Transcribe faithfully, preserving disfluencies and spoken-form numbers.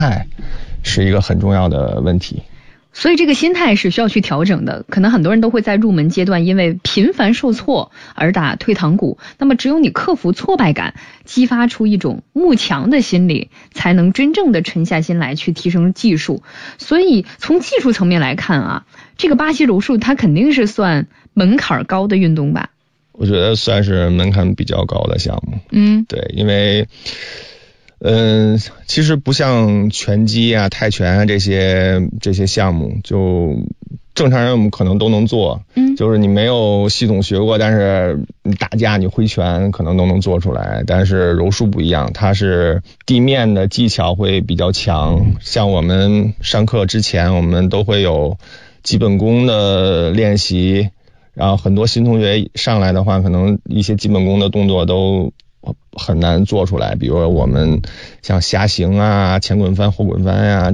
态是一个很重要的问题。 所以这个心态是需要去调整的，可能很多人都会在入门阶段因为频繁受挫而打退堂鼓，那么只有你克服挫败感，激发出一种慕强的心理，才能真正的沉下心来去提升技术。所以从技术层面来看啊，这个巴西柔术它肯定是算门槛高的运动吧？ 我觉得算是门槛比较高的项目。 嗯， 对，因为嗯，其实不像拳击啊、泰拳啊这些这些项目，就正常人我们可能都能做， 嗯， 就是你没有系统学过，但是你打架、你挥拳可能都能做出来。但是柔术不一样，它是地面的技巧会比较强，像我们上课之前，我们都会有基本功的练习，然后很多新同学上来的话，可能一些基本功的动作都很难做出来，比如我们像虾形啊、前滚翻、后滚翻啊。